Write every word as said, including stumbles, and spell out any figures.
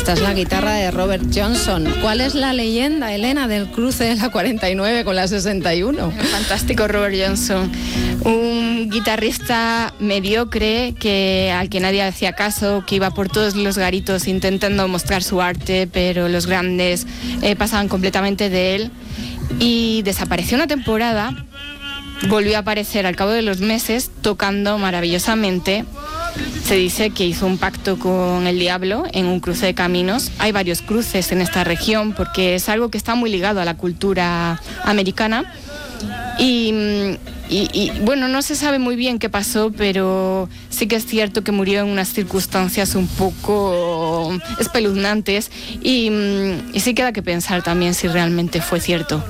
Esta es la guitarra de Robert Johnson. ¿Cuál es la leyenda, Elena, del cruce de la cuarenta y nueve con la sesenta y uno? El fantástico Robert Johnson, un guitarrista mediocre que al que nadie hacía caso, que iba por todos los garitos intentando mostrar su arte, pero los grandes eh, pasaban completamente de él, y desapareció una temporada, volvió a aparecer al cabo de los meses tocando maravillosamente. Se dice que hizo un pacto con el diablo en un cruce de caminos. Hay varios cruces en esta región porque es algo que está muy ligado a la cultura americana. Y, y, y bueno, no se sabe muy bien qué pasó, pero sí que es cierto que murió en unas circunstancias un poco espeluznantes y, y sí queda que pensar también si realmente fue cierto.